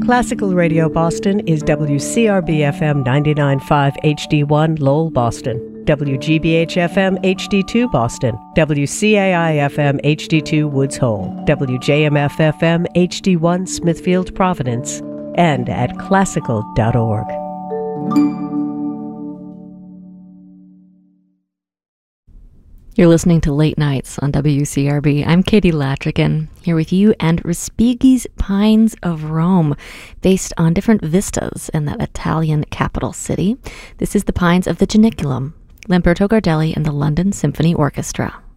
Classical Radio Boston is WCRB-FM 99.5 HD1 Lowell, Boston, WGBH-FM HD2 Boston, WCAI-FM HD2 Woods Hole, WJMF-FM HD1 Smithfield, Providence, and at classical.org. You're listening to Late Nights on WCRB. I'm Katie Latrigan, here with you and Respighi's Pines of Rome, based on different vistas in that Italian capital city. This is the Pines of the Janiculum, Lamberto Gardelli and the London Symphony Orchestra.